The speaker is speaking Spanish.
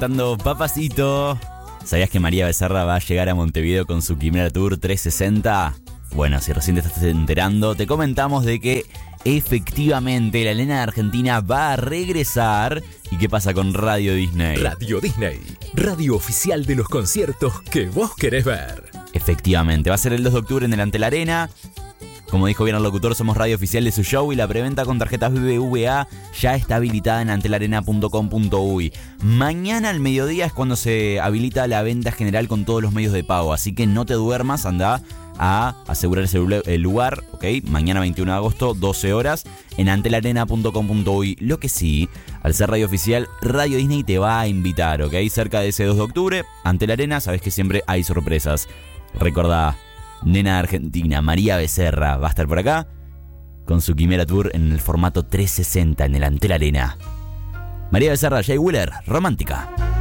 Estando Papacito. ¿Sabías que María Becerra va a llegar a Montevideo con su Quimera Tour 360? Bueno, si recién te estás enterando, te comentamos de que efectivamente la nena de Argentina va a regresar. ¿Y qué pasa con Radio Disney? Radio Disney, radio oficial de los conciertos que vos querés ver. Efectivamente, va a ser el 2 de octubre en el Antel Arena. Como dijo bien el locutor, somos radio oficial de su show y la preventa con tarjetas BBVA ya está habilitada en antelarena.com.uy. Mañana al mediodía es cuando se habilita la venta general con todos los medios de pago, así que no te duermas, anda a asegurar el lugar, ¿ok? Mañana 21 de agosto, 12 horas, en antelarena.com.uy. Lo que sí, al ser radio oficial, Radio Disney te va a invitar, ¿ok? Cerca de ese 2 de octubre, Antel Arena, sabes que siempre hay sorpresas. Recordá, nena de Argentina, María Becerra, va a estar por acá con su Quimera Tour en el formato 360 en el Antel Arena. María Becerra, Jay Wheeler, Romántica.